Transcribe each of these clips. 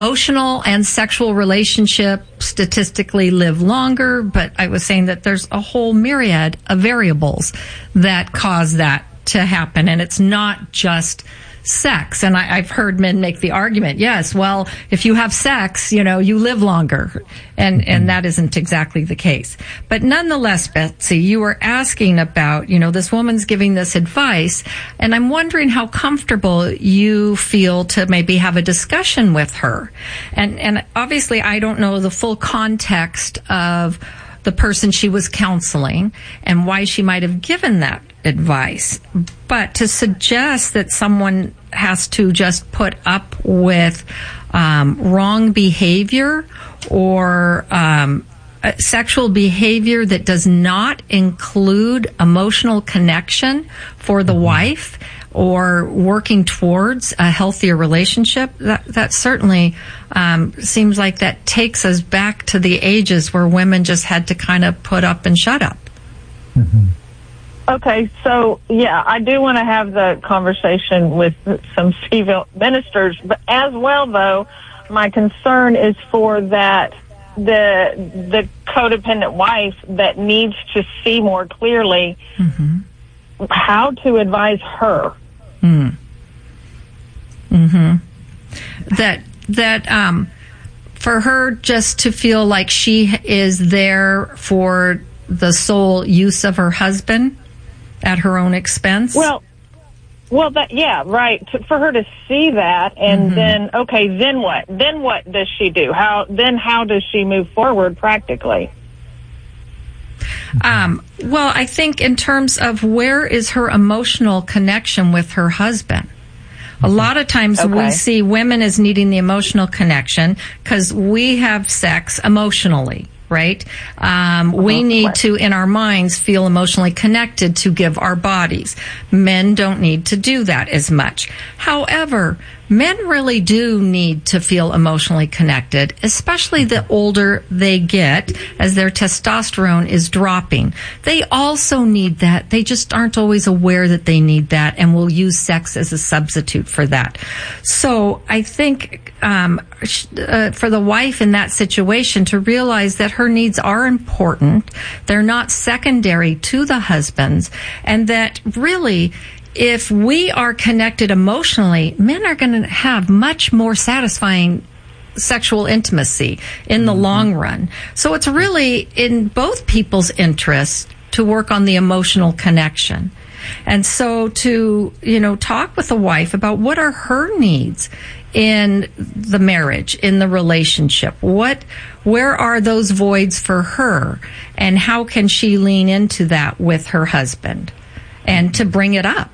emotional and sexual relationship statistically live longer, but I was saying that there's a whole myriad of variables that cause that to happen, and it's not just sex. And I've heard men make the argument, yes, well, if you have sex, you live longer. And that isn't exactly the case. But nonetheless, Betsy, you were asking about, this woman's giving this advice, and I'm wondering how comfortable you feel to maybe have a discussion with her. And obviously, I don't know the full context of the person she was counseling and why she might have given that advice. But to suggest that someone has to just put up with wrong behavior or sexual behavior that does not include emotional connection for the wife or working towards a healthier relationship, that certainly seems like that takes us back to the ages where women just had to kind of put up and shut up. Mm-hmm. Okay, so, I do want to have the conversation with some female ministers, but as well, though, my concern is for that the codependent wife that needs to see more clearly how to advise her. That for her just to feel like she is there for the sole use of her husband at her own expense? Well, right. For her to see that, and then what? Then what does she do? How does she move forward practically? Well, I think in terms of where is her emotional connection with her husband. A lot of times we see women as needing the emotional connection because we have sex emotionally. Right? We need to, in our minds, feel emotionally connected to give our bodies. Men don't need to do that as much. However, men really do need to feel emotionally connected, especially the older they get as their testosterone is dropping. They also need that. They just aren't always aware that they need that and will use sex as a substitute for that. So I think for the wife in that situation to realize that her needs are important, they're not secondary to the husband's, and that really if we are connected emotionally, men are going to have much more satisfying sexual intimacy in the long run. So it's really in both people's interest to work on the emotional connection. And so to, talk with the wife about what are her needs in the marriage, in the relationship. Where are those voids for her? And how can she lean into that with her husband? And to bring it up.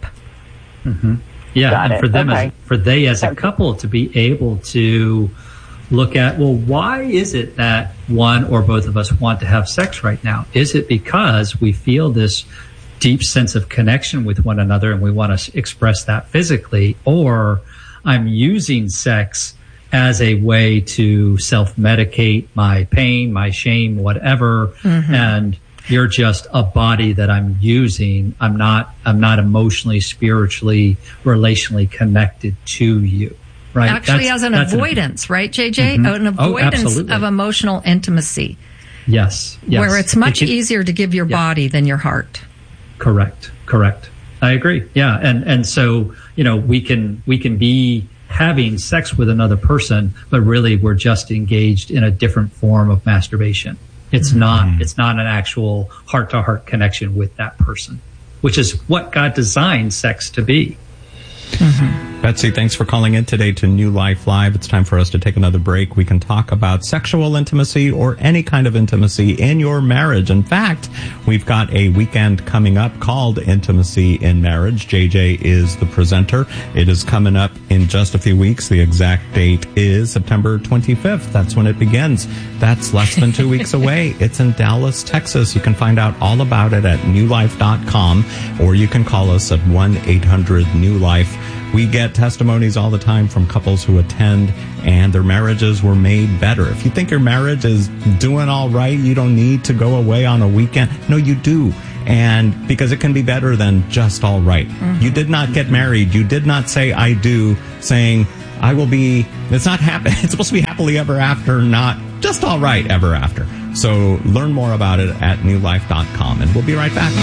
Yeah, and for them, as a couple to be able to look at, well, why is it that one or both of us want to have sex right now? Is it because we feel this deep sense of connection with one another and we want to express that physically, or I'm using sex as a way to self-medicate my pain, my shame, whatever, and you're just a body that I'm using. I'm not emotionally, spiritually, relationally connected to you. Right? Actually, as an avoidance, right, JJ? An avoidance of emotional intimacy. Yes. Where it's much easier to give your body than your heart. Correct. I agree. Yeah. And so, we can be having sex with another person, but really we're just engaged in a different form of masturbation. It's not an actual heart-to-heart connection with that person, which is what God designed sex to be. Betsy, thanks for calling in today to New Life Live. It's time for us to take another break. We can talk about sexual intimacy or any kind of intimacy in your marriage. In fact, we've got a weekend coming up called Intimacy in Marriage. JJ is the presenter. It is coming up in just a few weeks. The exact date is September 25th. That's when it begins. That's less than 2 weeks away. It's in Dallas, Texas. You can find out all about it at newlife.com, or you can call us at 1-800-NEW-LIFE. We get testimonies all the time from couples who attend and their marriages were made better. If you think your marriage is doing all right, you don't need to go away on a weekend. No, you do. And because it can be better than just all right. You did not get married. You did not say I do saying, it's not happy. It's supposed to be happily ever after, not just all right ever after. So learn more about it at newlife.com, and we'll be right back.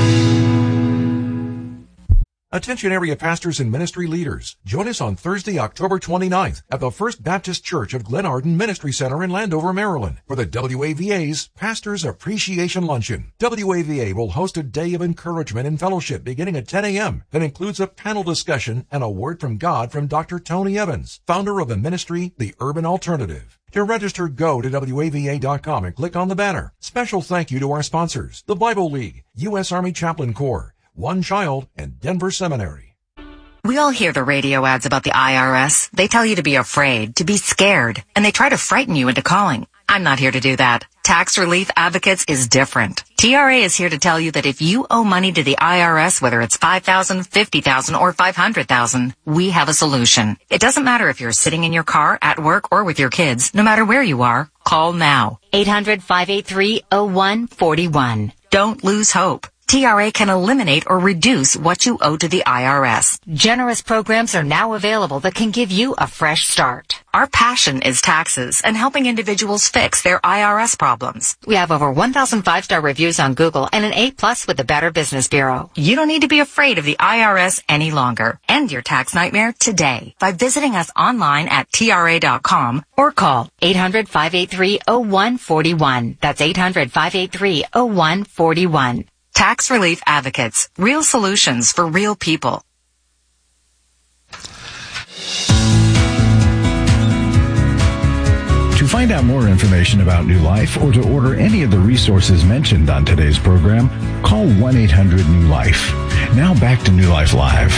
Attention area pastors and ministry leaders. Join us on Thursday, October 29th at the First Baptist Church of Glen Arden Ministry Center in Landover, Maryland for the WAVA's Pastors Appreciation Luncheon. WAVA will host a day of encouragement and fellowship beginning at 10 a.m. that includes a panel discussion and a word from God from Dr. Tony Evans, founder of the ministry, The Urban Alternative. To register, go to WAVA.com and click on the banner. Special thank you to our sponsors, the Bible League, U.S. Army Chaplain Corps, One Child, and Denver Seminary. We all hear the radio ads about the IRS. They tell you to be afraid, to be scared, and they try to frighten you into calling. I'm not here to do that. Tax Relief Advocates is different. TRA is here to tell you that if you owe money to the IRS, whether it's $5,000, $50,000, or $500,000, we have a solution. It doesn't matter if you're sitting in your car, at work, or with your kids. No matter where you are, call now. 800-583-0141. Don't lose hope. TRA can eliminate or reduce what you owe to the IRS. Generous programs are now available that can give you a fresh start. Our passion is taxes and helping individuals fix their IRS problems. We have over 1,000 5-star reviews on Google and an A+ with the Better Business Bureau. You don't need to be afraid of the IRS any longer. End your tax nightmare today by visiting us online at TRA.com or call 800-583-0141. That's 800-583-0141. Tax Relief Advocates. Real solutions for real people. To find out more information about New Life or to order any of the resources mentioned on today's program, call 1-800-NEW-LIFE. Now back to New Life Live.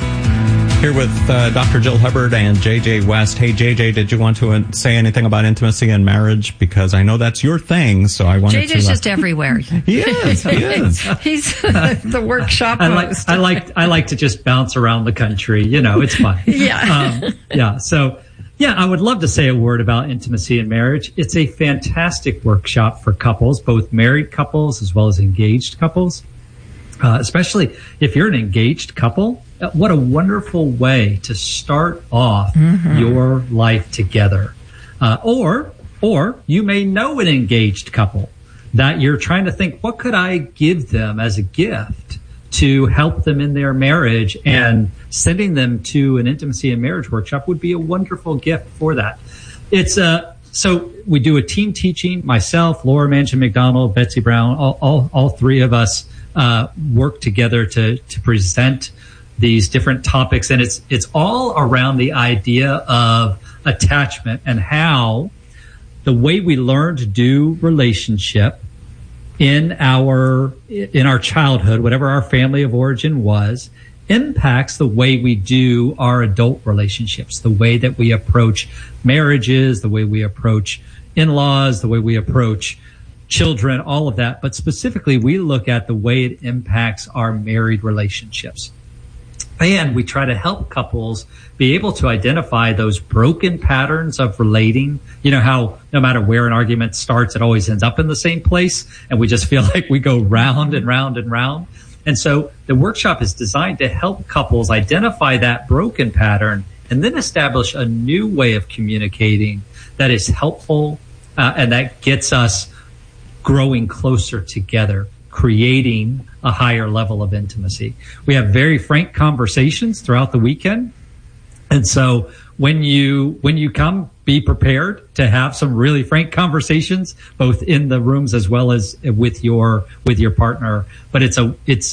Here with Dr. Jill Hubbard and JJ West. Hey, JJ, did you want to say anything about intimacy and marriage? Because I know that's your thing, so I wanted to... JJ's just everywhere. He is. He's the workshop host. I like to just bounce around the country. You know, it's fun. Yeah. So I would love to say a word about intimacy and marriage. It's a fantastic workshop for couples, both married couples as well as engaged couples. Especially if you're an engaged couple. What a wonderful way to start off your life together. Or you may know an engaged couple that you're trying to think, what could I give them as a gift to help them in their marriage? And sending them to an intimacy and marriage workshop would be a wonderful gift for that. It's so we do a team teaching. Myself, Laura Manchin McDonald, Betsy Brown, all three of us work together to present these different topics, and it's all around the idea of attachment and how the way we learn to do relationship in our childhood, whatever our family of origin was, impacts the way we do our adult relationships, the way that we approach marriages, the way we approach in-laws, the way we approach children, all of that. But specifically, we look at the way it impacts our married relationships. And we try to help couples be able to identify those broken patterns of relating. You know how no matter where an argument starts, it always ends up in the same place, and we just feel like we go round and round and round. And so the workshop is designed to help couples identify that broken pattern and then establish a new way of communicating that is helpful and that gets us growing closer together, creating a higher level of intimacy. We have very frank conversations throughout the weekend. And so when you come, be prepared to have some really frank conversations, both in the rooms as well as with your partner. But it's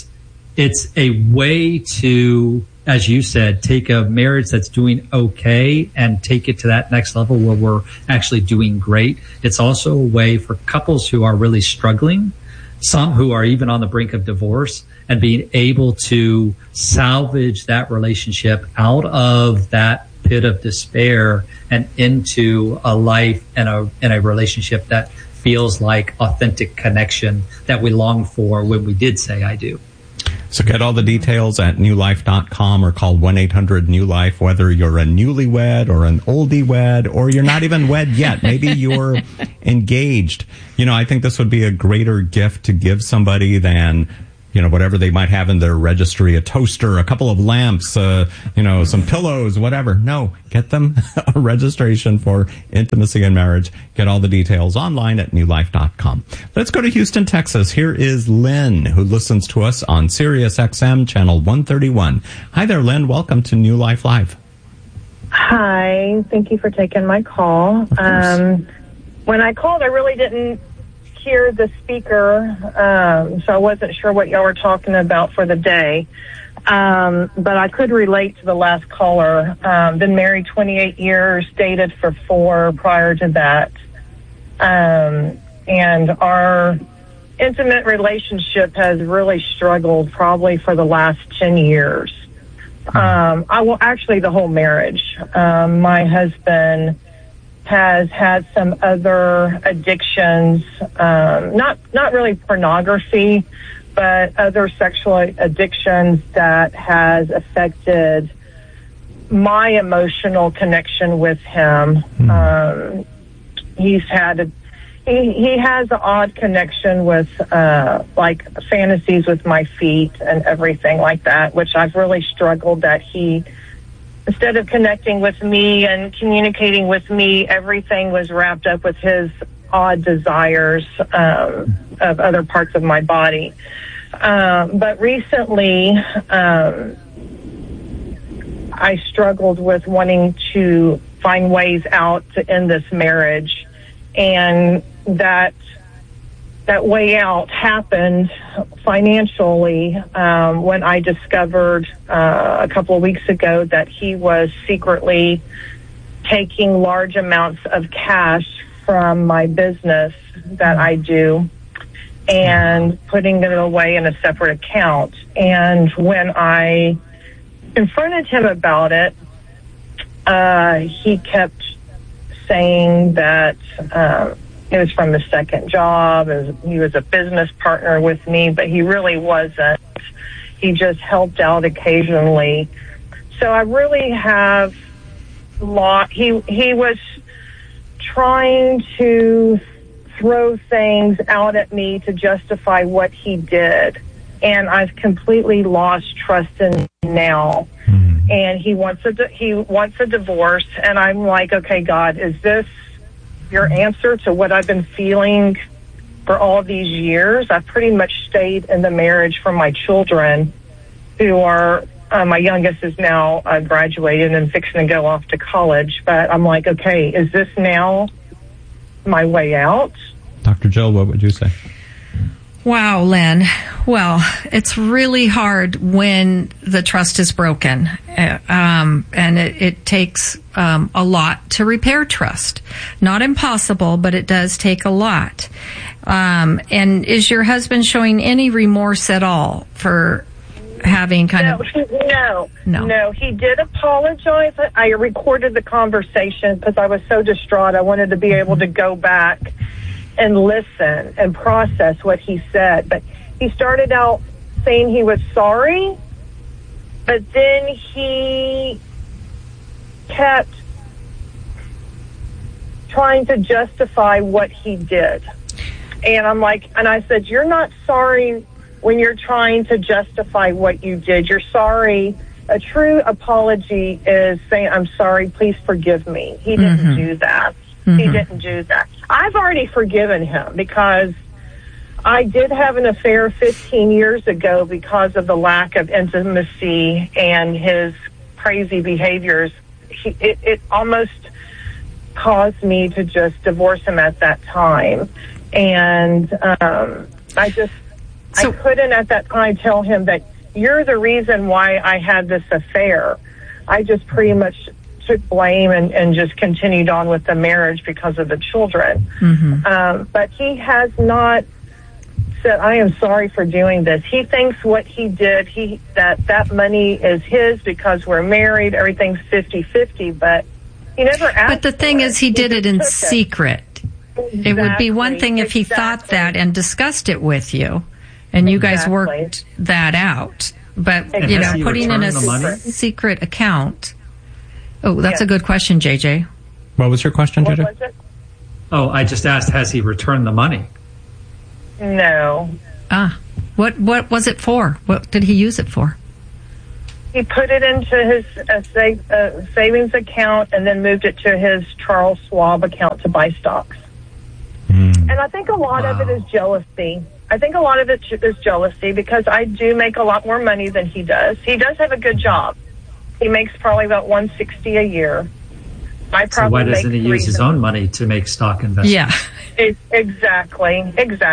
a way to, as you said, take a marriage that's doing okay and take it to that next level where we're actually doing great. It's also a way for couples who are really struggling, some who are even on the brink of divorce, and being able to salvage that relationship out of that pit of despair and into a life and a relationship that feels like authentic connection that we longed for when we did say I do. So get all the details at newlife.com or call 1-800-NEW-LIFE, whether you're a newlywed or an oldie wed, or you're not even wed yet. Maybe you're engaged. You know, I think this would be a greater gift to give somebody than whatever they might have in their registry, a toaster, a couple of lamps, some pillows, whatever. No, get them a registration for intimacy and marriage. Get all the details online at newlife.com. Let's go to Houston, Texas. Here is Lynn, who listens to us on Sirius XM channel 131. Hi there, Lynn. Welcome to New Life Live. Hi. Thank you for taking my call. When I called, I really didn't hear the speaker, so I wasn't sure what y'all were talking about for the day. But I could relate to the last caller. Been married 28 years, dated for 4 prior to that. And our intimate relationship has really struggled probably for the last 10 years. Actually the whole marriage. My husband has had some other addictions, not really pornography, but other sexual addictions that has affected my emotional connection with him. He has an odd connection with like fantasies with my feet and everything like that, which I've really struggled that he, instead of connecting with me and communicating with me, everything was wrapped up with his odd desires of other parts of my body. But recently, I struggled with wanting to find ways out to end this marriage, and that way out happened financially when I discovered a couple of weeks ago that he was secretly taking large amounts of cash from my business that I do and putting it away in a separate account. And when I confronted him about it, he kept saying that it was from his second job. He was a business partner with me, but he really wasn't. He just helped out occasionally. So I really have he was trying to throw things out at me to justify what he did. And I've completely lost trust in him now. And he wants a divorce. And I'm like, okay, God, is this your answer to what I've been feeling for all these years? I've pretty much stayed in the marriage for my children, who are, my youngest is now graduated and fixing to go off to college. But I'm like, okay, is this now my way out? Dr. Jill, what would you say? Wow, Lynn. Well, it's really hard when the trust is broken. And it takes a lot to repair trust. Not impossible, but it does take a lot. And is your husband showing any remorse at all for having No, he did apologize. I recorded the conversation because I was so distraught. I wanted to be able to go back and listen and process what he said. But he started out saying he was sorry, but then he kept trying to justify what he did. And I'm like, and I said, you're not sorry when you're trying to justify what you did. You're sorry. A true apology is saying, I'm sorry, please forgive me. He didn't do that. He didn't do that. I've already forgiven him because I did have an affair 15 years ago because of the lack of intimacy and his crazy behaviors. It almost caused me to just divorce him at that time. And I couldn't at that time tell him that you're the reason why I had this affair. I just pretty much took blame and just continued on with the marriage because of the children. But he has not said, I am sorry for doing this. He thinks what he did, that money is his because we're married, everything's 50-50, but he never asked. But the thing is, he did it in secret. Exactly. It would be one thing if he thought that and discussed it with you, and you guys worked that out. But, putting in a secret account. Oh, that's a good question, JJ. What was your question, JJ? Oh, I just asked, has he returned the money? No. What was it for? What did he use it for? He put it into his savings account and then moved it to his Charles Schwab account to buy stocks. And I think a lot of it is jealousy. I think a lot of it is jealousy because I do make a lot more money than he does. He does have a good job. He makes probably about $160 a year. So why doesn't he use his own money to make stock investments? Yeah. Exactly.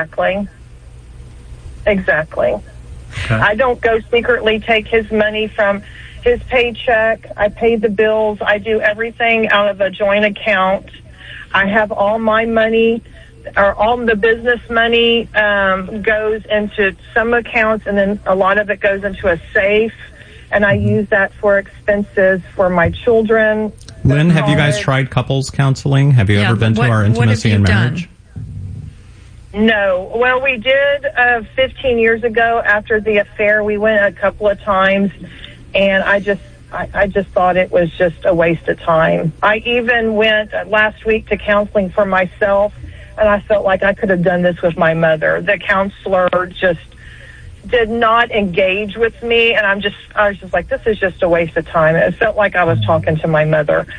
Okay. I don't go secretly take his money from his paycheck. I pay the bills. I do everything out of a joint account. I have all my money, or all the business money goes into some accounts, and then a lot of it goes into a safe, and I use that for expenses for my children. Lynn, have you guys tried couples counseling? Have you ever been to our Intimacy and Marriage? Done? No. Well, we did 15 years ago after the affair. We went a couple of times, and I just thought it was just a waste of time. I even went last week to counseling for myself, and I felt like I could have done this with my mother. The counselor just did not engage with me, and I was just like, this is just a waste of time. It felt like I was talking to my mother.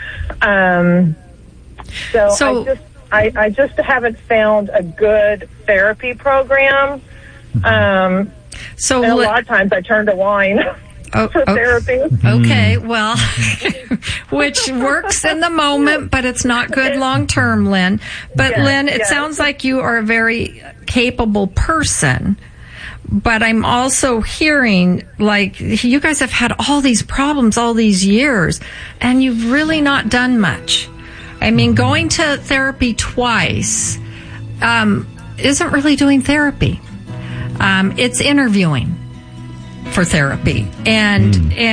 So I just haven't found a good therapy program. So and a lot of times I turn to wine for therapy. Okay, well, which works in the moment, but it's not good long term, Lynn. But yes, Lynn, it sounds like you are a very capable person. But I'm also hearing, like, you guys have had all these problems all these years, and you've really not done much. I mean, going to therapy twice isn't really doing therapy. It's interviewing for therapy. And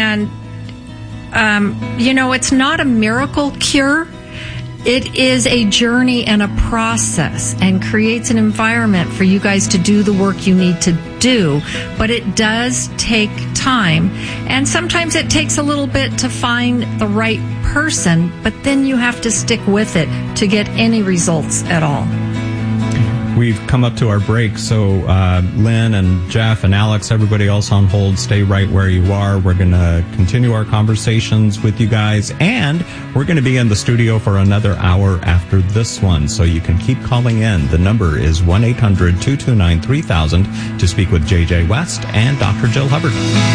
it's not a miracle cure. It is a journey and a process, and creates an environment for you guys to do the work you need to do. But it does take time, and sometimes it takes a little bit to find the right person, but then you have to stick with it to get any results at all. We've come up to our break, so Lynn and Jeff and Alex, everybody else on hold, stay right where you are. We're going to continue our conversations with you guys, and we're going to be in the studio for another hour after this one, so you can keep calling in. The number is 1-800-229-3000 to speak with J.J. West and Dr. Jill Hubbard.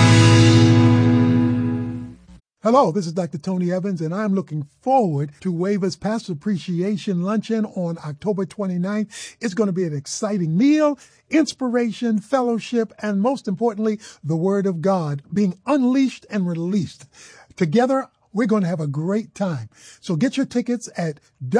Hello, this is Dr. Tony Evans, and I'm looking forward to WAVA's Pastor Appreciation Luncheon on October 29th. It's going to be an exciting meal, inspiration, fellowship, and most importantly, the Word of God being unleashed and released. Together, we're going to have a great time. So get your tickets at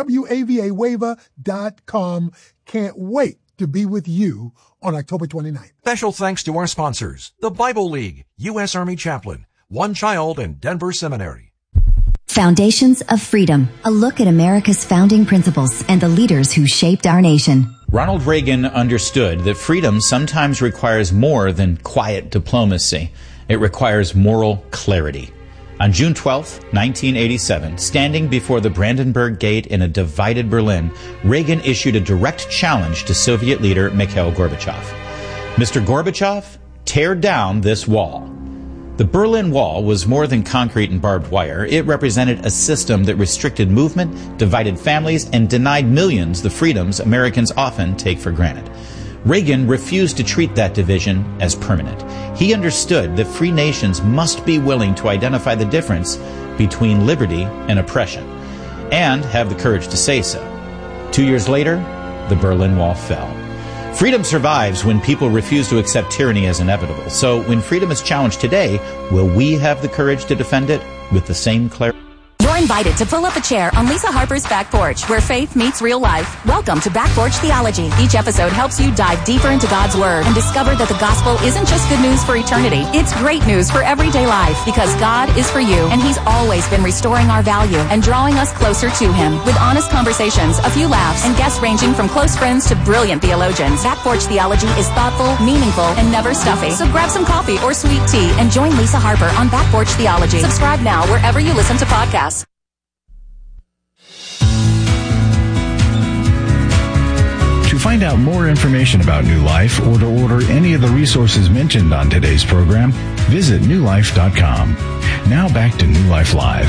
WAVAWAVA.com. Can't wait to be with you on October 29th. Special thanks to our sponsors, the Bible League, U.S. Army Chaplain, One Child, and Denver Seminary. Foundations of Freedom, a look at America's founding principles and the leaders who shaped our nation. Ronald Reagan understood that freedom sometimes requires more than quiet diplomacy. It requires moral clarity. On June 12, 1987, standing before the Brandenburg Gate in a divided Berlin, Reagan issued a direct challenge to Soviet leader Mikhail Gorbachev. Mr. Gorbachev, tear down this wall. The Berlin Wall was more than concrete and barbed wire. It represented a system that restricted movement, divided families, and denied millions the freedoms Americans often take for granted. Reagan refused to treat that division as permanent. He understood that free nations must be willing to identify the difference between liberty and oppression, and have the courage to say so. 2 years later, the Berlin Wall fell. Freedom survives when people refuse to accept tyranny as inevitable. So when freedom is challenged today, will we have the courage to defend it with the same clarity? You're invited to pull up a chair on Lisa Harper's Back Porch, where faith meets real life. Welcome to Back Porch Theology. Each episode helps you dive deeper into God's Word and discover that the gospel isn't just good news for eternity. It's great news for everyday life, because God is for you, and He's always been restoring our value and drawing us closer to Him. With honest conversations, a few laughs, and guests ranging from close friends to brilliant theologians, Back Porch Theology is thoughtful, meaningful, and never stuffy. So grab some coffee or sweet tea and join Lisa Harper on Back Porch Theology. Subscribe now wherever you listen to podcasts. To find out more information about New Life or to order any of the resources mentioned on today's program, visit newlife.com. Now back to New Life Live.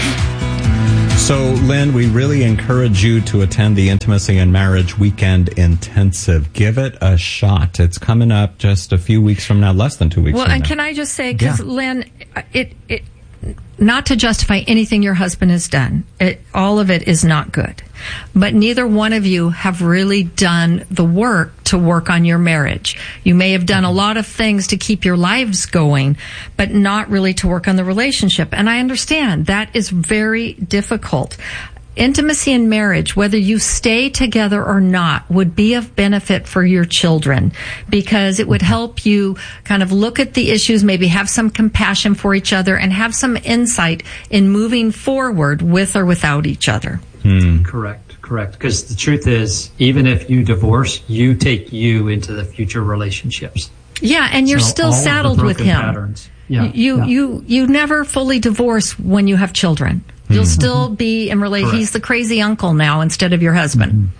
So, Lynn, we really encourage you to attend the Intimacy and Marriage Weekend Intensive. Give it a shot. It's coming up just a few weeks from now, less than 2 weeks from now. Well, and can I just say, because Lynn, it not to justify anything your husband has done, all of it is not good. But neither one of you have really done the work to work on your marriage. You may have done a lot of things to keep your lives going, but not really to work on the relationship. And I understand that is very difficult. Intimacy in marriage, whether you stay together or not, would be of benefit for your children because it would help you kind of look at the issues, maybe have some compassion for each other and have some insight in moving forward with or without each other. Correct. Because the truth is, even if you divorce, you take you into the future relationships. Yeah, and you're still saddled with him. Patterns. Yeah, you never fully divorce when you have children. You'll still be in relation. He's the crazy uncle now instead of your husband.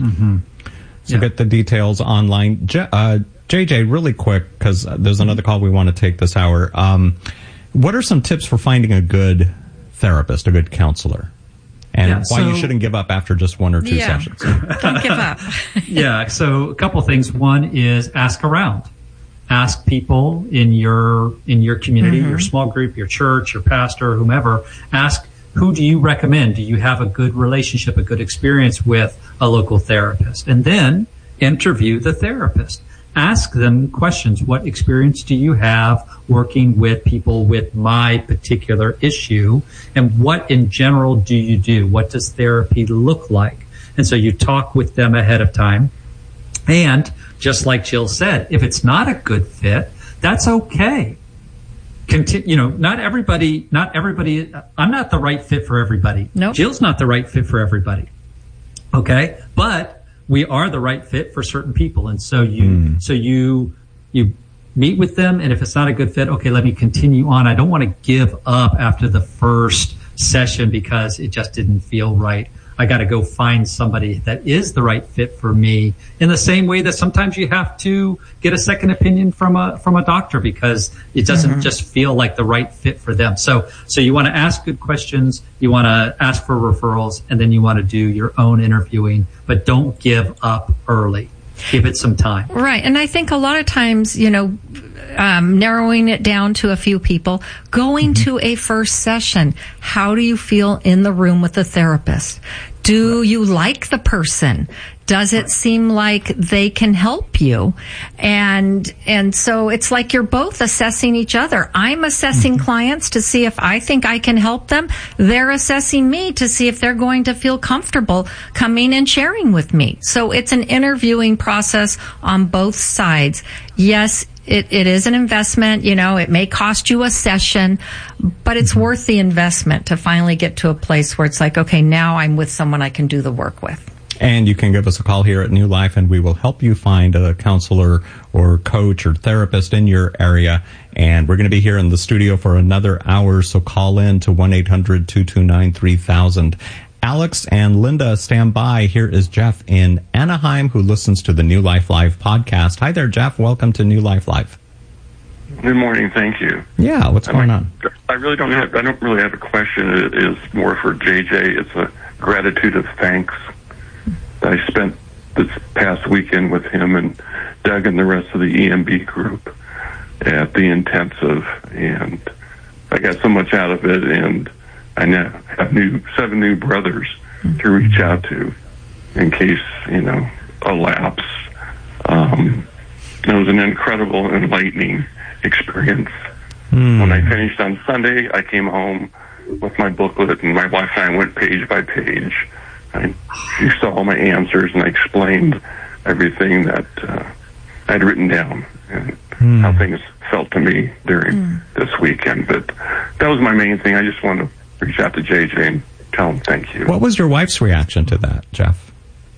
So get the details online. JJ, really quick, because there's another call we want to take this hour. What are some tips for finding a good therapist, a good counselor? And why you shouldn't give up after just one or two sessions. Don't give up. So a couple things. One is ask around. Ask people in your community, your small group, your church, your pastor, whomever. Ask, who do you recommend? Do you have a good relationship, a good experience with a local therapist? And then interview the therapist. Ask them questions. What experience do you have working with people with my particular issue? And what in general do you do? What does therapy look like? And so you talk with them ahead of time. And just like Jill said, if it's not a good fit, that's okay. Not everybody, I'm not the right fit for everybody. Nope. Jill's not the right fit for everybody. Okay. But we are the right fit for certain people. And so you meet with them. And if it's not a good fit, okay, let me continue on. I don't want to give up after the first session because it just didn't feel right. I got to go find somebody that is the right fit for me, in the same way that sometimes you have to get a second opinion from a doctor because it doesn't just feel like the right fit for them. So you want to ask good questions, you want to ask for referrals, and then you want to do your own interviewing, but don't give up early. Give it some time. Right. And I think a lot of times, narrowing it down to a few people, going to a first session. How do you feel in the room with the therapist? Do you like the person? Does it seem like they can help you? And so it's like you're both assessing each other. I'm assessing clients to see if I think I can help them. They're assessing me to see if they're going to feel comfortable coming and sharing with me. So it's an interviewing process on both sides. Yes, it is an investment. It may cost you a session, but it's worth the investment to finally get to a place where it's like, okay, now I'm with someone I can do the work with. And you can give us a call here at New Life, and we will help you find a counselor or coach or therapist in your area. And we're going to be here in the studio for another hour, so call in to 1-800-229-3000. Alex and Linda, stand by. Here is Jeff in Anaheim, who listens to the New Life Live podcast. Hi there, Jeff. Welcome to New Life Live. Good morning. Thank you. Yeah, what's going on? I don't really have a question. It is more for JJ. It's a gratitude of thanks. I spent this past weekend with him and Doug and the rest of the EMB group at the intensive, and I got so much out of it, and I now have 7 new brothers to reach out to in case, a lapse. It was an incredible, enlightening experience. When I finished on Sunday, I came home with my booklet, and my wife and I went page by page. She saw all my answers, and I explained everything that I'd written down and how things felt to me during this weekend. But that was my main thing. I just want to reach out to JJ and tell him thank you. What was your wife's reaction to that, Jeff?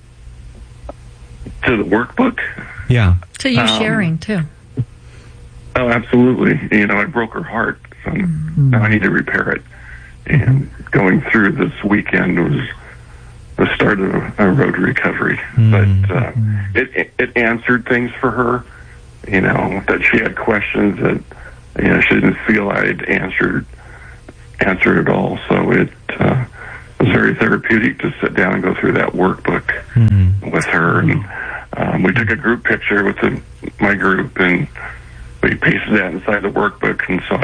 To the workbook? Yeah. To you sharing, too. Oh, absolutely. I broke her heart, so now I need to repair it. And going through this weekend was the start of a road to recovery. But it answered things for her, that she had questions that she didn't feel I'd answered it all. So it was very therapeutic to sit down and go through that workbook with her. And we took a group picture with my group, and we pasted that inside the workbook. And so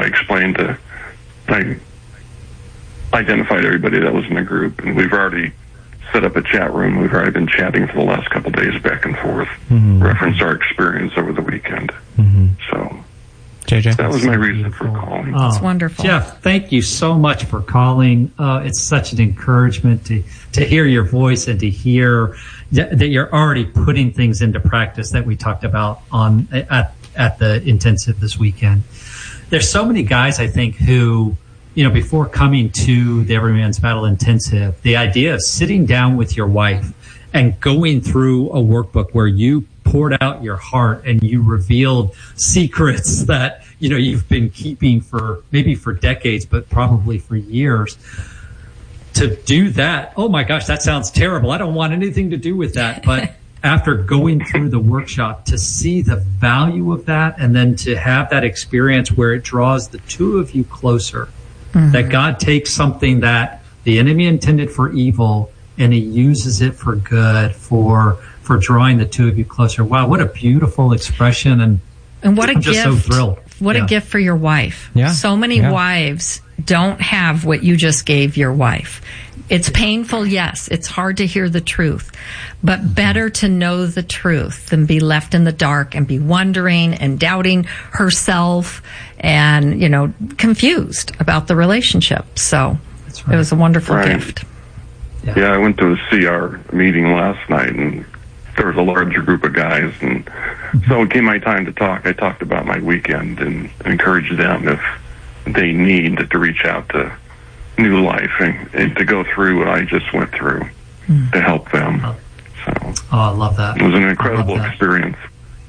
I identified everybody that was in the group, and we've already set up a chat room. We've already been chatting for the last couple of days back and forth, reference our experience over the weekend. So JJ, that was my reason for calling. It's wonderful. Jeff, thank you so much for calling. It's such an encouragement to hear your voice and to hear that you're already putting things into practice that we talked about at the intensive this weekend. There's so many guys, I think, who, before coming to the Every Man's Battle intensive, the idea of sitting down with your wife and going through a workbook where you poured out your heart and you revealed secrets that, you've been keeping for decades, but probably for years. To do that, oh my gosh, that sounds terrible. I don't want anything to do with that. But after going through the workshop, to see the value of that, and then to have that experience where it draws the two of you closer, that God takes something that the enemy intended for evil and he uses it for good, for drawing the two of you closer. Wow, what a beautiful expression. And what a I'm gift. Just so thrilled. What a gift for your wife. Yeah. So many wives don't have what you just gave your wife. It's painful, yes. It's hard to hear the truth. But better to know the truth than be left in the dark and be wondering and doubting herself and, confused about the relationship. So it was a wonderful gift. Yeah, I went to a CR meeting last night, and there was a larger group of guys, and so it came my time to talk. I talked about my weekend and encouraged them, if they need, to reach out to New Life and to go through what I just went through to help them. So, I love that. It was an incredible experience.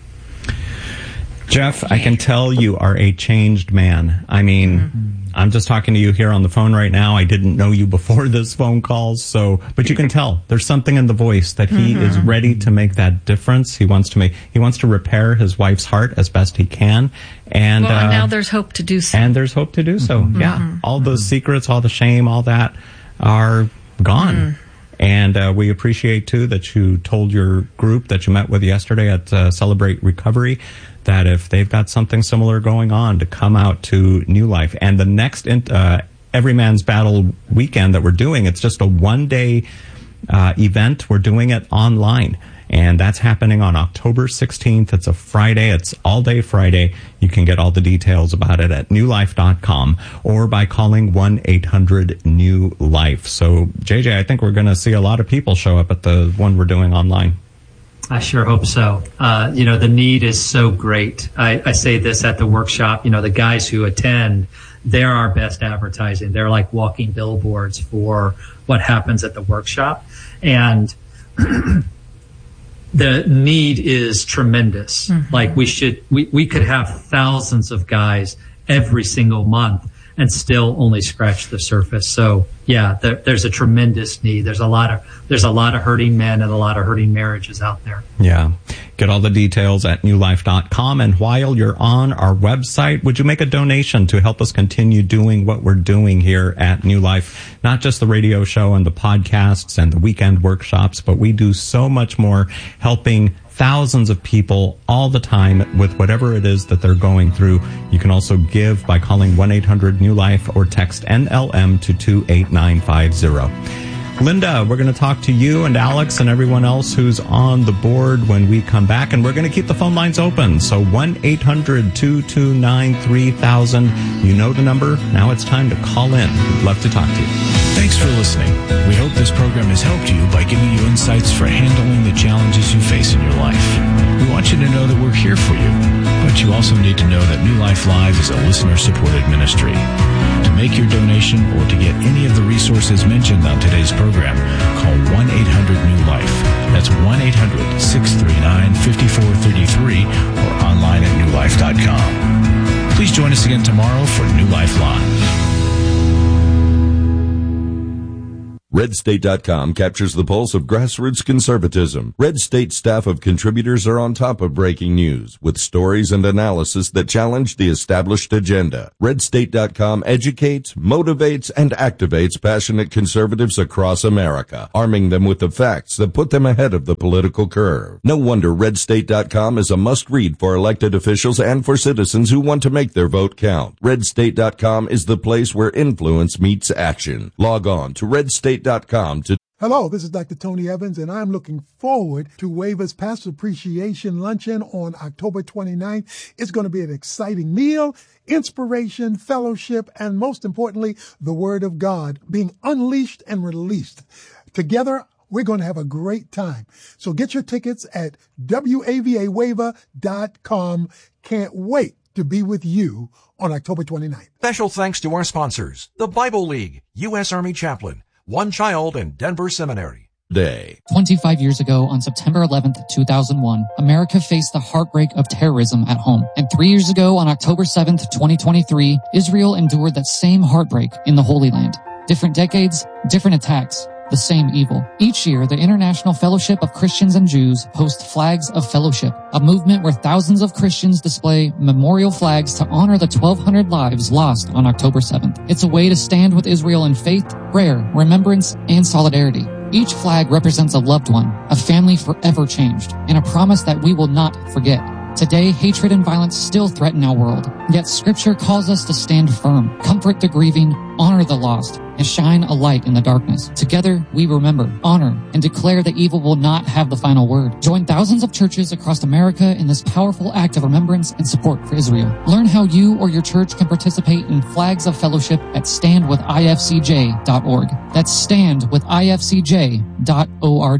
Jeff, I can tell you are a changed man. I mean, I'm just talking to you here on the phone right now. I didn't know you before this phone call, but you can tell there's something in the voice that he is ready to make that difference. He wants to repair his wife's heart as best he can. And now there's hope to do so. And there's hope to do so. Yeah. All those secrets, all the shame, all that are gone. And we appreciate, too, that you told your group that you met with yesterday at Celebrate Recovery that if they've got something similar going on, to come out to New Life. And the next Every Man's Battle weekend that we're doing, it's just a one-day event. We're doing it online. And that's happening on October 16th. It's a Friday. It's all-day Friday. You can get all the details about it at newlife.com or by calling 1-800-NEW-LIFE. So, JJ, I think we're going to see a lot of people show up at the one we're doing online. I sure hope so. The need is so great. I say this at the workshop, the guys who attend, they're our best advertising. They're like walking billboards for what happens at the workshop. And the need is tremendous. Like we could have thousands of guys every single month and still only scratch the surface. So yeah, there's a tremendous need. There's a lot of hurting men and a lot of hurting marriages out there. Yeah. Get all the details at newlife.com. And while you're on our website, would you make a donation to help us continue doing what we're doing here at New Life? Not just the radio show and the podcasts and the weekend workshops, but we do so much more, helping thousands of people all the time with whatever it is that they're going through. You can also give by calling 1-800-NEW-LIFE or text NLM to 28950. Linda, we're going to talk to you and Alex and everyone else who's on the board when we come back, and we're going to keep the phone lines open. So 1-800-229-3000. You know the number. Now it's time to call in. We'd love to talk to you. Thanks for listening. We hope this program has helped you by giving you insights for handling the challenges you face in your life. We want you to know that we're here for you, but you also need to know that New Life Live is a listener-supported ministry. To make your donation or to get any of the resources mentioned on today's program, call 1-800-NEW-LIFE. That's 1-800-639-5433 or online at newlife.com. Please join us again tomorrow for New Life Live. RedState.com captures the pulse of grassroots conservatism. Red State staff of contributors are on top of breaking news with stories and analysis that challenge the established agenda. RedState.com educates, motivates, and activates passionate conservatives across America, arming them with the facts that put them ahead of the political curve. No wonder RedState.com is a must-read for elected officials and for citizens who want to make their vote count. RedState.com is the place where influence meets action. Log on to RedState.com to... Hello, this is Dr. Tony Evans, and I'm looking forward to Waver's Pastor Appreciation Luncheon on October 29th. It's going to be an exciting meal, inspiration, fellowship, and most importantly, the Word of God being unleashed and released. Together, we're going to have a great time. So get your tickets at WAVAWaver.com. Can't wait to be with you on October 29th. Special thanks to our sponsors, the Bible League, U.S. Army Chaplain, One Child, and Denver Seminary. Day. 25 years ago, on September 11th, 2001, America faced the heartbreak of terrorism at home. And 3 years ago, on October 7th, 2023, Israel endured that same heartbreak in the Holy Land. Different decades, different attacks, the same evil. Each year, the International Fellowship of Christians and Jews hosts Flags of Fellowship, a movement where thousands of Christians display memorial flags to honor the 1,200 lives lost on October 7th. It's a way to stand with Israel in faith, prayer, remembrance, and solidarity. Each flag represents a loved one, a family forever changed, and a promise that we will not forget. Today, hatred and violence still threaten our world, yet Scripture calls us to stand firm, comfort the grieving, honor the lost, and shine a light in the darkness. Together, we remember, honor, and declare that evil will not have the final word. Join thousands of churches across America in this powerful act of remembrance and support for Israel. Learn how you or your church can participate in Flags of Fellowship at standwithifcj.org. That's standwithifcj.org.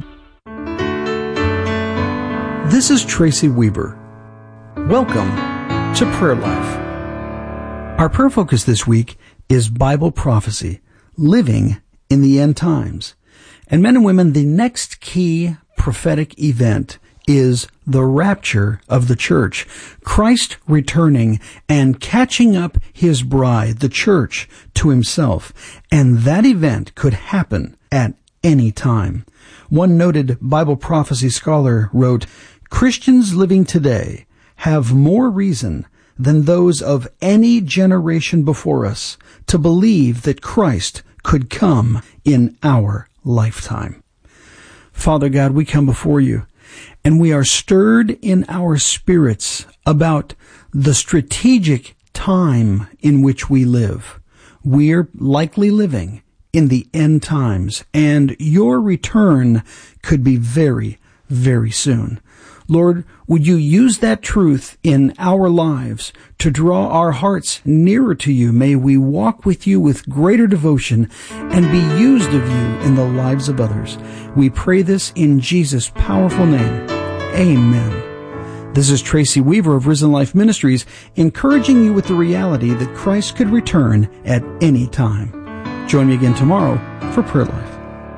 This is Tracy Weber. Welcome to Prayer Life. Our prayer focus this week is Bible prophecy, living in the end times. And men and women, the next key prophetic event is the rapture of the church, Christ returning and catching up his bride, the church, to himself. And that event could happen at any time. One noted Bible prophecy scholar wrote, Christians living today have more reason than those of any generation before us to believe that Christ could come in our lifetime. Father God, we come before you, and we are stirred in our spirits about the strategic time in which we live. We're likely living in the end times, and your return could be very, very soon. Lord, would you use that truth in our lives to draw our hearts nearer to you? May we walk with you with greater devotion and be used of you in the lives of others. We pray this in Jesus' powerful name. Amen. This is Tracy Weaver of Risen Life Ministries, encouraging you with the reality that Christ could return at any time. Join me again tomorrow for Prayer Life.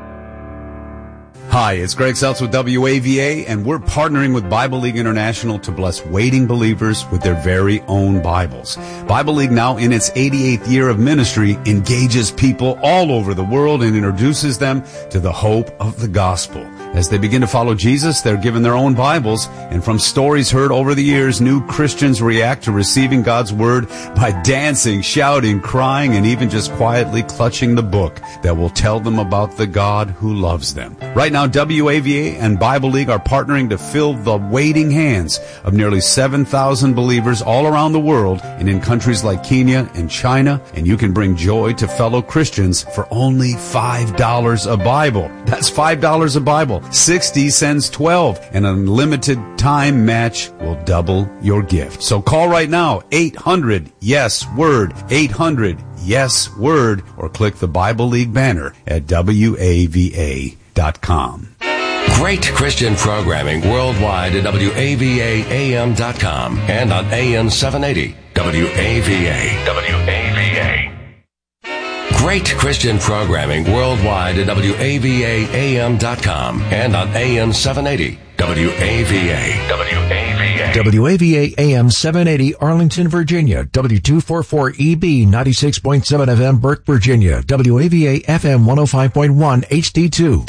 Hi, it's Greg Seltz with WAVA, and we're partnering with Bible League International to bless waiting believers with their very own Bibles. Bible League, now in its 88th year of ministry, engages people all over the world and introduces them to the hope of the gospel. As they begin to follow Jesus, they're given their own Bibles, and from stories heard over the years, new Christians react to receiving God's Word by dancing, shouting, crying, and even just quietly clutching the book that will tell them about the God who loves them. Right now, WAVA and Bible League are partnering to fill the waiting hands of nearly 7,000 believers all around the world and in countries like Kenya and China, and you can bring joy to fellow Christians for only $5 a Bible. That's $5 a Bible. 60 sends 12. An unlimited time match will double your gift. So call right now, 800-YES-WORD, 800-YES-WORD, or click the Bible League banner at WAVA.com. Great Christian programming worldwide at WAVAAM.com and on AM 780 WAVA. WAVA. Great Christian programming worldwide at WAVAAM.com and on AM 780 WAVA. WAVA. WAVA AM 780 Arlington, Virginia. W244EB 96.7 FM Burke, Virginia. WAVA FM 105.1 HD2.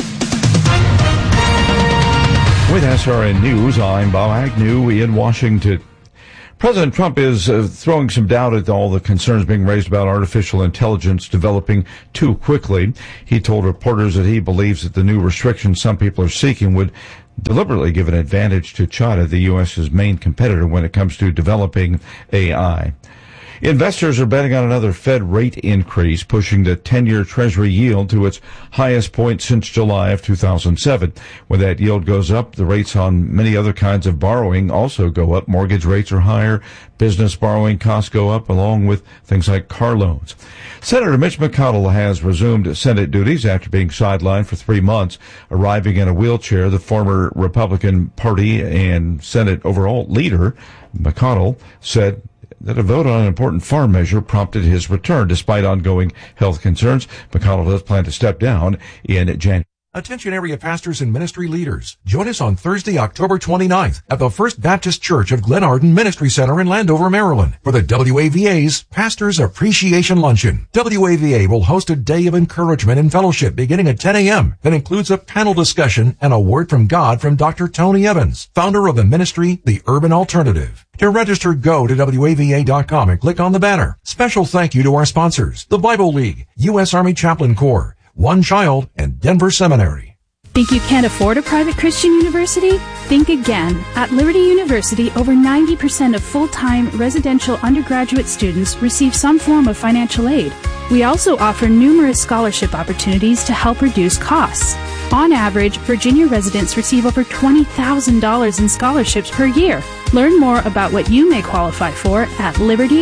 With SRN News, I'm Bob Agnew in Washington. President Trump is throwing some doubt at all the concerns being raised about artificial intelligence developing too quickly. He told reporters that he believes that the new restrictions some people are seeking would deliberately give an advantage to China, the U.S.'s main competitor when it comes to developing AI. Investors are betting on another Fed rate increase, pushing the 10-year Treasury yield to its highest point since July of 2007. When that yield goes up, the rates on many other kinds of borrowing also go up. Mortgage rates are higher, business borrowing costs go up, along with things like car loans. Senator Mitch McConnell has resumed Senate duties after being sidelined for 3 months. Arriving in a wheelchair, the former Republican Party and Senate overall leader, McConnell, said that a vote on an important farm measure prompted his return. Despite ongoing health concerns, McConnell does plan to step down in January. Attention area pastors and ministry leaders. Join us on Thursday, October 29th at the First Baptist Church of Glen Arden Ministry Center in Landover, Maryland for the WAVA's Pastors Appreciation Luncheon. WAVA will host a day of encouragement and fellowship beginning at 10 a.m. that includes a panel discussion and a word from God from Dr. Tony Evans, founder of the ministry, The Urban Alternative. To register, go to WAVA.com and click on the banner. Special thank you to our sponsors, the Bible League, U.S. Army Chaplain Corps, One Child, and Denver Seminary. Think you can't afford a private Christian university? Think again. At Liberty University, over 90% of full-time residential undergraduate students receive some form of financial aid. We also offer numerous scholarship opportunities to help reduce costs. On average, Virginia residents receive over $20,000 in scholarships per year. Learn more about what you may qualify for at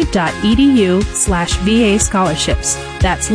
liberty.edu/VA scholarships. That's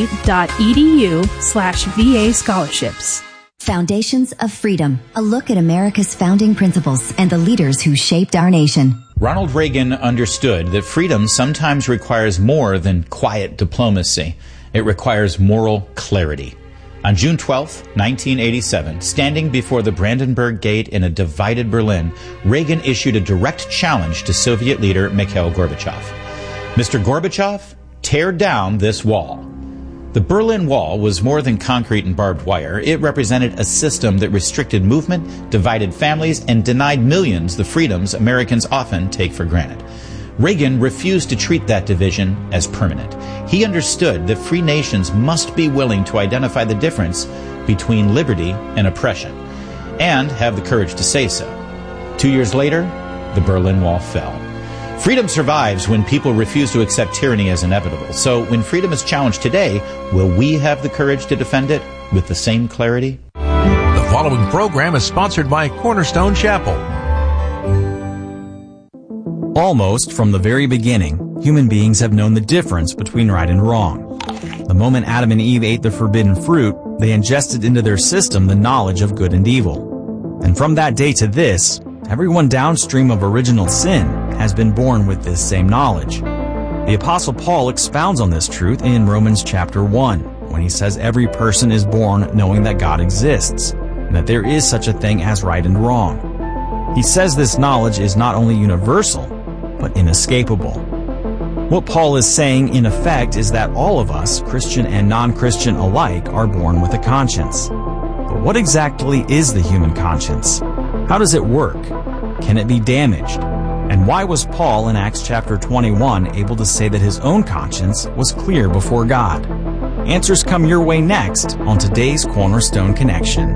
liberty.edu/VA scholarships. Foundations of Freedom, a look at America's founding principles and the leaders who shaped our nation. Ronald Reagan understood that freedom sometimes requires more than quiet diplomacy. It requires moral clarity. On June 12, 1987, standing before the Brandenburg Gate in a divided Berlin, Reagan issued a direct challenge to Soviet leader Mikhail Gorbachev. Mr. Gorbachev, tear down this wall. The Berlin Wall was more than concrete and barbed wire. It represented a system that restricted movement, divided families, and denied millions the freedoms Americans often take for granted. Reagan refused to treat that division as permanent. He understood that free nations must be willing to identify the difference between liberty and oppression, and have the courage to say so. 2 years later, the Berlin Wall fell. Freedom survives when people refuse to accept tyranny as inevitable. So when freedom is challenged today, will we have the courage to defend it with the same clarity? The following program is sponsored by Cornerstone Chapel. Almost from the very beginning, human beings have known the difference between right and wrong. The moment Adam and Eve ate the forbidden fruit, they ingested into their system the knowledge of good and evil. And from that day to this, everyone downstream of original sin has been born with this same knowledge. The Apostle Paul expounds on this truth in Romans chapter 1, when he says every person is born knowing that God exists, and that there is such a thing as right and wrong. He says this knowledge is not only universal, but inescapable. What Paul is saying, in effect, is that all of us, Christian and non-Christian alike, are born with a conscience. But what exactly is the human conscience? How does it work? Can it be damaged? And why was Paul in Acts chapter 21 able to say that his own conscience was clear before God? Answers come your way next on today's Cornerstone Connection.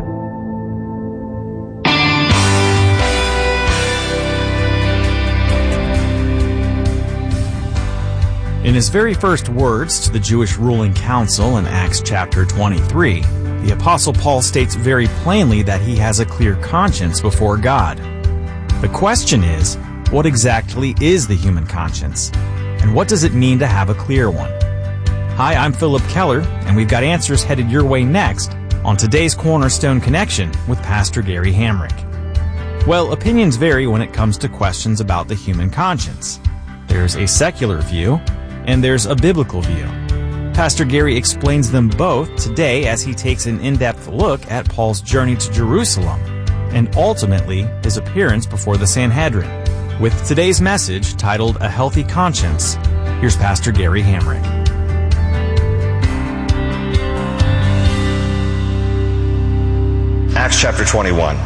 In his very first words to the Jewish ruling council in Acts chapter 23, the Apostle Paul states very plainly that he has a clear conscience before God. The question is, what exactly is the human conscience? And what does it mean to have a clear one? Hi, I'm Philip Keller, and we've got answers headed your way next on today's Cornerstone Connection with Pastor Gary Hamrick. Well, opinions vary when it comes to questions about the human conscience. There's a secular view, and there's a biblical view. Pastor Gary explains them both today as he takes an in-depth look at Paul's journey to Jerusalem and ultimately his appearance before the Sanhedrin. With today's message titled A Healthy Conscience, here's Pastor Gary Hamrick. Acts chapter 21.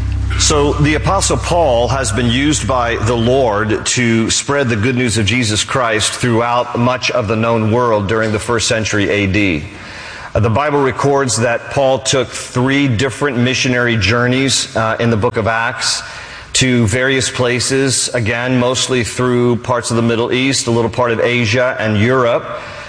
So the Apostle Paul has been used by the Lord to spread the good news of Jesus Christ throughout much of the known world during the first century AD. The Bible records that Paul took 3 different missionary journeys in the book of Acts to various places, again, mostly through parts of the Middle East, a little part of Asia and Europe,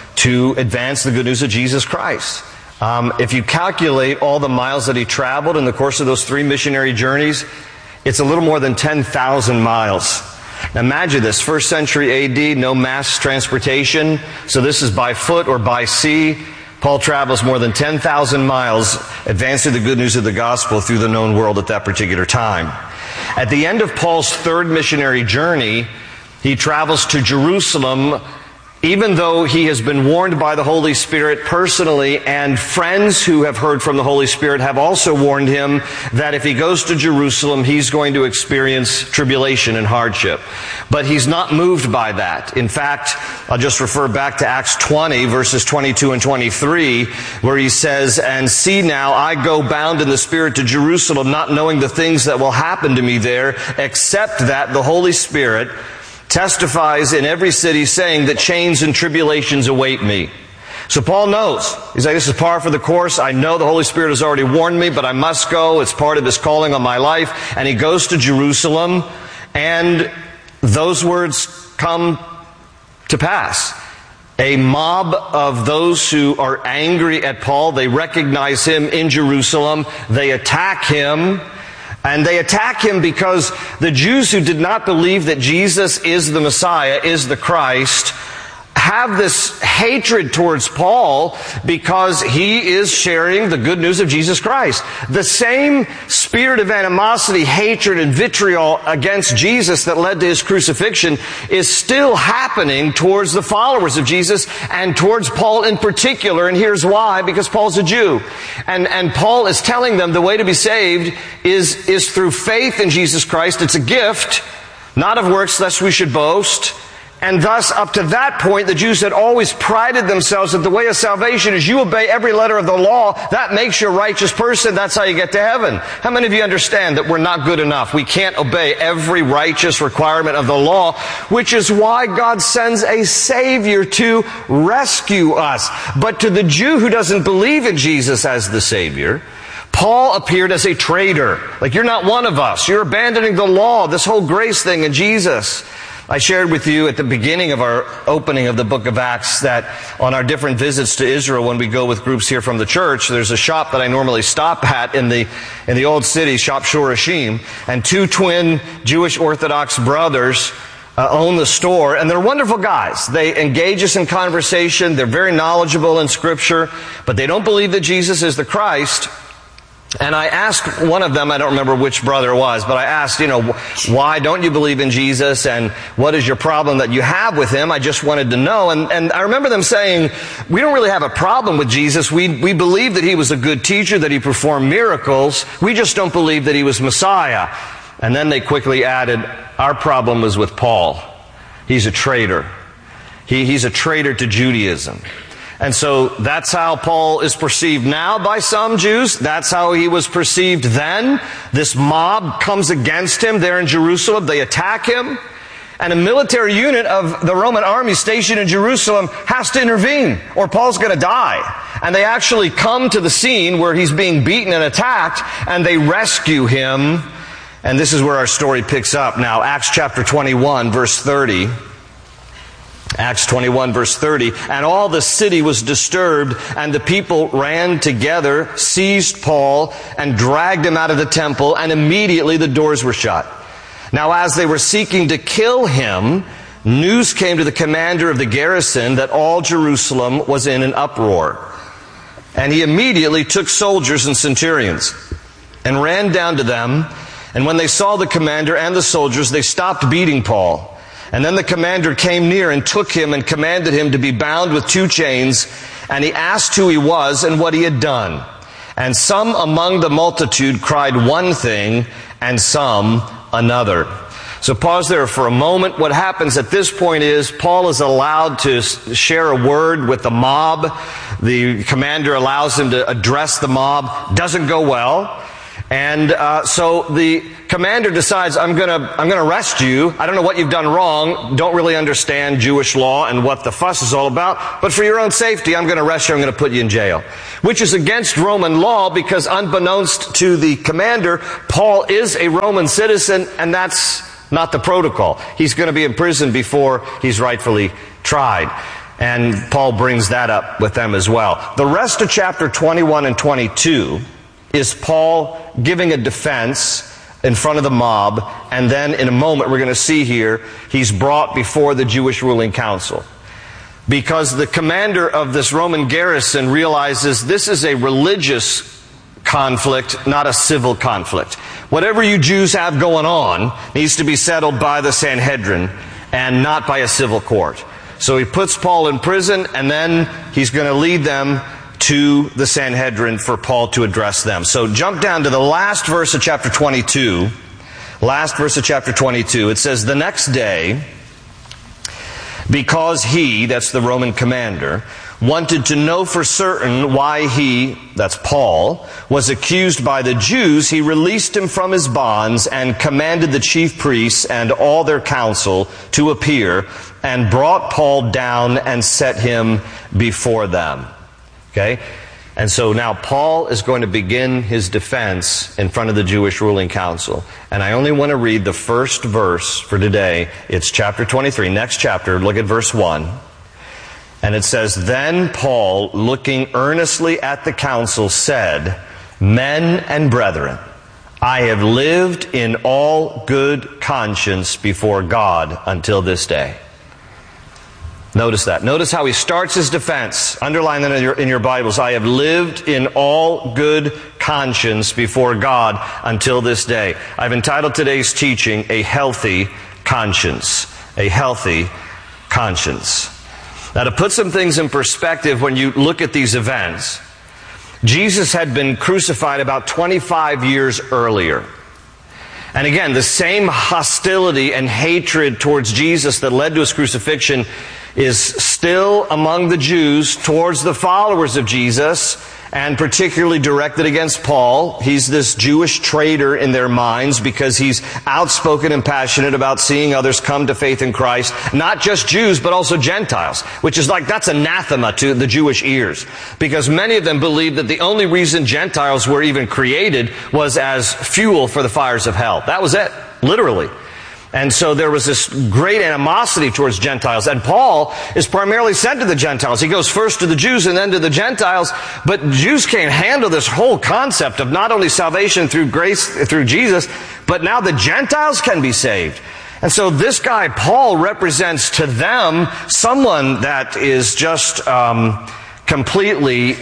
to advance the good news of Jesus Christ. If you calculate all the miles that he traveled in the course of those 3 missionary journeys, it's a little more than 10,000 miles. Now imagine this, first century AD, no mass transportation, so this is by foot or by sea. Paul travels more than 10,000 miles, advancing the good news of the gospel through the known world at that particular time. At the end of Paul's 3rd missionary journey, he travels to Jerusalem, even though he has been warned by the Holy Spirit personally, and friends who have heard from the Holy Spirit have also warned him that if he goes to Jerusalem, he's going to experience tribulation and hardship. But he's not moved by that. In fact, I'll just refer back to Acts 20, verses 22 and 23, where he says, "And see now, I go bound in the Spirit to Jerusalem, not knowing the things that will happen to me there, except that the Holy Spirit testifies in every city, saying that chains and tribulations await me." So Paul knows. He's like, this is par for the course. I know the Holy Spirit has already warned me, but I must go. It's part of his calling on my life. And he goes to Jerusalem, and those words come to pass. A mob of those who are angry at Paul, they recognize him in Jerusalem. They attack him. And they attack him because the Jews who did not believe that Jesus is the Messiah, is the Christ, have this hatred towards Paul because he is sharing the good news of Jesus Christ. The same spirit of animosity, hatred, and vitriol against Jesus that led to his crucifixion is still happening towards the followers of Jesus and towards Paul in particular. And here's why: because Paul's a Jew. And Paul is telling them the way to be saved is through faith in Jesus Christ. It's a gift, not of works, lest we should boast. And thus, up to that point, the Jews had always prided themselves that the way of salvation is you obey every letter of the law. That makes you a righteous person. That's how you get to heaven. How many of you understand that we're not good enough? We can't obey every righteous requirement of the law, which is why God sends a Savior to rescue us. But to the Jew who doesn't believe in Jesus as the Savior, Paul appeared as a traitor. Like, you're not one of us. You're abandoning the law, this whole grace thing in Jesus. I shared with you at the beginning of our opening of the book of Acts that on our different visits to Israel, when we go with groups here from the church, there's a shop that I normally stop at in the old city, Shop Shorashim, and 2 twin Jewish Orthodox brothers own the store, and they're wonderful guys. They engage us in conversation. They're very knowledgeable in Scripture, but they don't believe that Jesus is the Christ. And I asked one of them, I don't remember which brother it was, but I asked, why don't you believe in Jesus, and what is your problem that you have with him? I just wanted to know. And I remember them saying, we don't really have a problem with Jesus. We believe that he was a good teacher, that he performed miracles. We just don't believe that he was Messiah. And then they quickly added, our problem was with Paul. He's a traitor. He's a traitor to Judaism. And so that's how Paul is perceived now by some Jews. That's how he was perceived then. This mob comes against him there in Jerusalem. They attack him. And a military unit of the Roman army stationed in Jerusalem has to intervene, or Paul's going to die. And they actually come to the scene where he's being beaten and attacked, and they rescue him. And this is where our story picks up. Now, Acts chapter 21, verse 30. Acts 21, verse 30. And all the city was disturbed, and the people ran together, seized Paul, and dragged him out of the temple, and immediately the doors were shut. Now, as they were seeking to kill him, news came to the commander of the garrison that all Jerusalem was in an uproar. And he immediately took soldiers and centurions and ran down to them. And when they saw the commander and the soldiers, they stopped beating Paul. And then the commander came near and took him and commanded him to be bound with 2 chains. And he asked who he was and what he had done. And some among the multitude cried one thing, and some another. So pause there for a moment. What happens at this point is Paul is allowed to share a word with the mob. The commander allows him to address the mob. Doesn't go well. And so the commander decides, I'm gonna arrest you. I don't know what you've done wrong. Don't really understand Jewish law and what the fuss is all about. But for your own safety, I'm gonna arrest you. I'm gonna put you in jail. Which is against Roman law because unbeknownst to the commander, Paul is a Roman citizen, and that's not the protocol. He's going to be in prison before he's rightfully tried. And Paul brings that up with them as well. The rest of chapter 21 and 22 is Paul giving a defense in front of the mob, and then in a moment we're going to see here, he's brought before the Jewish ruling council. Because the commander of this Roman garrison realizes this is a religious conflict, not a civil conflict. Whatever you Jews have going on needs to be settled by the Sanhedrin and not by a civil court. So he puts Paul in prison, and then he's going to lead them to the Sanhedrin for Paul to address them. So jump down to the last verse of chapter 22. Last verse of chapter 22. It says, the next day, because he, that's the Roman commander, wanted to know for certain why he, that's Paul, was accused by the Jews, he released him from his bonds and commanded the chief priests and all their council to appear, and brought Paul down and set him before them. Okay? And so now Paul is going to begin his defense in front of the Jewish ruling council. And I only want to read the first verse for today. It's chapter 23. Next chapter, look at verse 1. And it says, then Paul, looking earnestly at the council, said, men and brethren, I have lived in all good conscience before God until this day. Notice that. Notice how he starts his defense. Underline that in your Bibles. I have lived in all good conscience before God until this day. I've entitled today's teaching, A Healthy Conscience. A Healthy Conscience. Now, to put some things in perspective, when you look at these events, Jesus had been crucified about 25 years earlier. And again, the same hostility and hatred towards Jesus that led to his crucifixion is still among the Jews towards the followers of Jesus, and particularly directed against Paul. He's this Jewish traitor in their minds because he's outspoken and passionate about seeing others come to faith in Christ. Not just Jews, but also Gentiles, which is like, that's anathema to the Jewish ears. Because many of them believed that the only reason Gentiles were even created was as fuel for the fires of hell. That was it, literally. And so there was this great animosity towards Gentiles. And Paul is primarily sent to the Gentiles. He goes first to the Jews and then to the Gentiles. But Jews can't handle this whole concept of not only salvation through grace, through Jesus, but now the Gentiles can be saved. And so this guy, Paul, represents to them someone that is just completely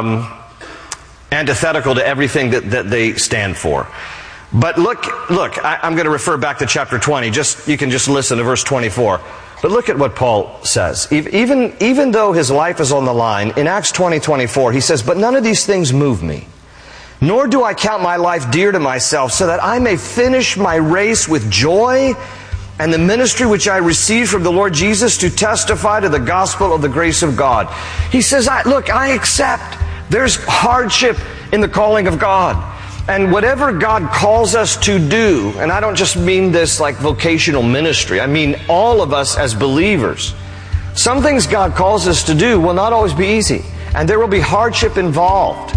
antithetical to everything that they stand for. But look, I'm going to refer back to chapter 20. You can just listen to verse 24. But look at what Paul says. Even though his life is on the line, in Acts 20:24, he says, but none of these things move me. Nor do I count my life dear to myself, so that I may finish my race with joy and the ministry which I received from the Lord Jesus to testify to the gospel of the grace of God. He says, I accept. There's hardship in the calling of God. And whatever God calls us to do, and I don't just mean this like vocational ministry, I mean all of us as believers, some things God calls us to do will not always be easy, and there will be hardship involved.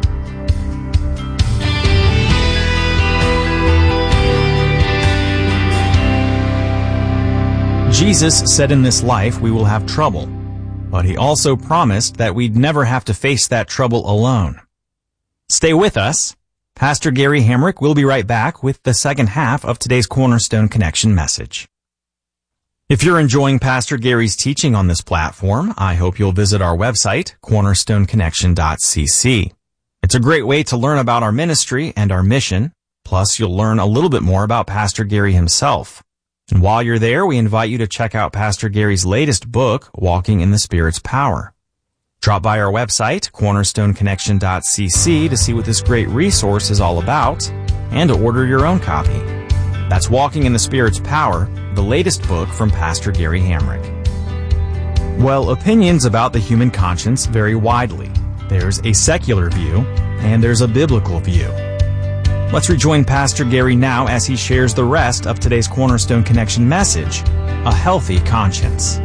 Jesus said in this life we will have trouble, but he also promised that we'd never have to face that trouble alone. Stay with us. Pastor Gary Hamrick will be right back with the second half of today's Cornerstone Connection message. If you're enjoying Pastor Gary's teaching on this platform, I hope you'll visit our website, cornerstoneconnection.cc. It's a great way to learn about our ministry and our mission, plus you'll learn a little bit more about Pastor Gary himself. And while you're there, we invite you to check out Pastor Gary's latest book, Walking in the Spirit's Power. Drop by our website, cornerstoneconnection.cc, to see what this great resource is all about and to order your own copy. That's Walking in the Spirit's Power, the latest book from Pastor Gary Hamrick. Well, opinions about the human conscience vary widely. There's a secular view, and there's a biblical view. Let's rejoin Pastor Gary now as he shares the rest of today's Cornerstone Connection message, A Healthy Conscience.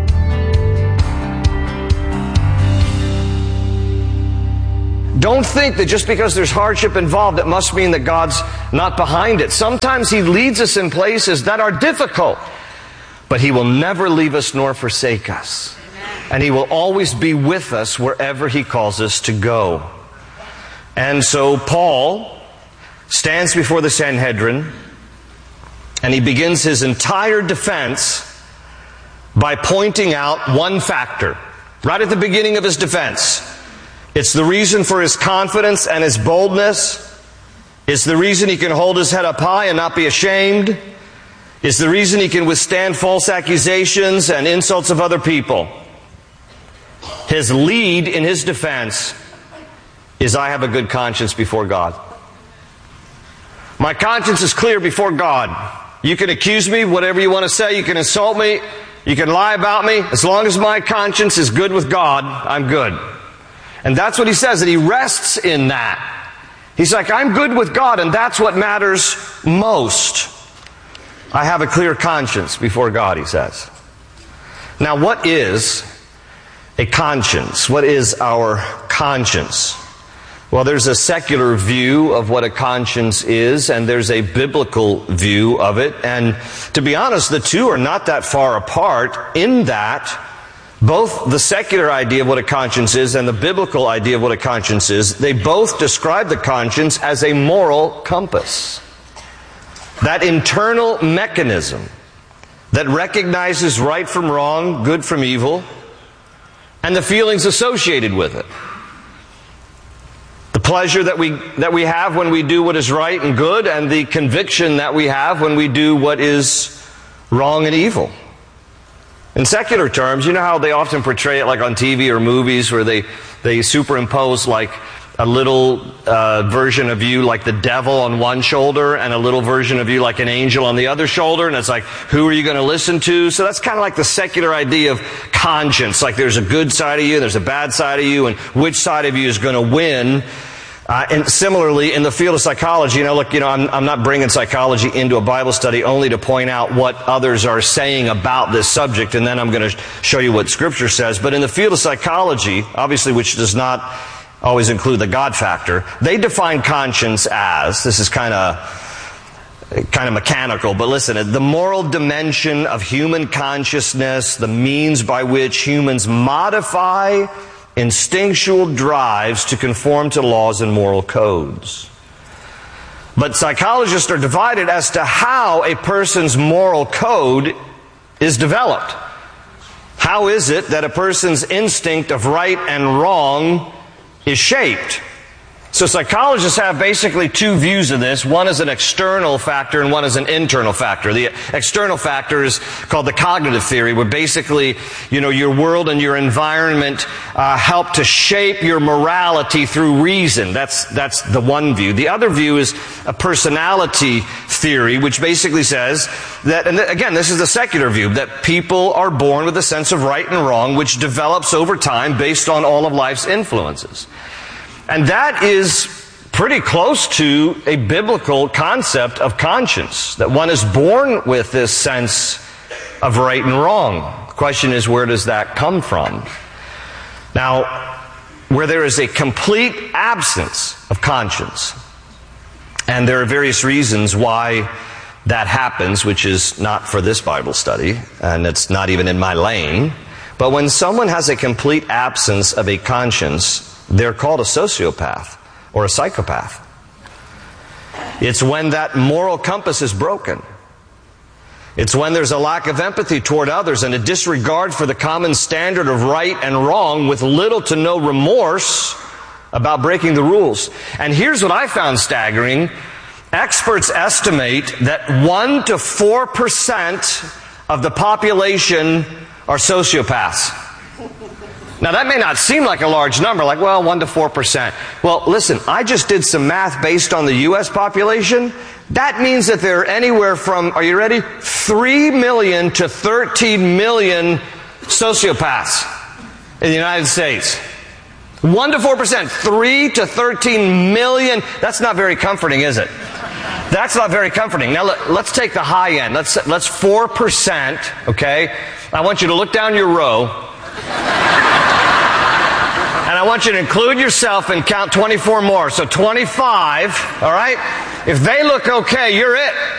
Don't think that just because there's hardship involved, it must mean that God's not behind it. Sometimes He leads us in places that are difficult, but He will never leave us nor forsake us. And He will always be with us wherever He calls us to go. And so Paul stands before the Sanhedrin, and he begins his entire defense by pointing out one factor, right at the beginning of his defense. It's the reason for his confidence and his boldness. It's the reason he can hold his head up high and not be ashamed. It's the reason he can withstand false accusations and insults of other people. His lead in his defense is, I have a good conscience before God. My conscience is clear before God. You can accuse me, whatever you want to say. You can insult me. You can lie about me. As long as my conscience is good with God, I'm good. And that's what he says, that he rests in that. He's like, I'm good with God, and that's what matters most. I have a clear conscience before God, he says. Now, what is a conscience? What is our conscience? Well, there's a secular view of what a conscience is, and there's a biblical view of it. And to be honest, the two are not that far apart in that both the secular idea of what a conscience is and the biblical idea of what a conscience is, they both describe the conscience as a moral compass. That internal mechanism that recognizes right from wrong, good from evil, and the feelings associated with it. The pleasure that we have when we do what is right and good, and the conviction that we have when we do what is wrong and evil. In secular terms, you know how they often portray it like on TV or movies where they superimpose like a little version of you like the devil on one shoulder and a little version of you like an angel on the other shoulder, and it's like, who are you going to listen to? So that's kind of like the secular idea of conscience. Like there's a good side of you, there's a bad side of you, and which side of you is going to win? And similarly, in the field of psychology, I'm not bringing psychology into a Bible study only to point out what others are saying about this subject, and then I'm going to show you what Scripture says. But in the field of psychology, obviously, which does not always include the God factor, they define conscience as, this is kind of mechanical, but listen, the moral dimension of human consciousness, the means by which humans modify instinctual drives to conform to laws and moral codes. But psychologists are divided as to how a person's moral code is developed. How is it that a person's instinct of right and wrong is shaped? So psychologists have basically two views of this. One is an external factor and one is an internal factor. The external factor is called the cognitive theory, where basically, your world and your environment help to shape your morality through reason. That's the one view. The other view is a personality theory, which basically says that, and again, this is the secular view, that people are born with a sense of right and wrong, which develops over time based on all of life's influences. And that is pretty close to a biblical concept of conscience, that one is born with this sense of right and wrong. The question is, where does that come from? Now, where there is a complete absence of conscience, and there are various reasons why that happens, which is not for this Bible study, and it's not even in my lane, but when someone has a complete absence of a conscience, they're called a sociopath or a psychopath. It's when that moral compass is broken. It's when there's a lack of empathy toward others and a disregard for the common standard of right and wrong, with little to no remorse about breaking the rules. And here's what I found staggering. Experts estimate that 1 to 4% of the population are sociopaths. Now, that may not seem like a large number, like, well, 1 to 4%. Well, listen, I just did some math based on the U.S. population. That means that there are anywhere from, are you ready? 3 million to 13 million sociopaths in the United States. 1 to 4%, 3 to 13 million. That's not very comforting, is it? That's not very comforting. Now, let's take the high end. Let's 4%, okay? I want you to look down your row. And I want you to include yourself and count 24 more. So 25, all right? If they look okay, you're it.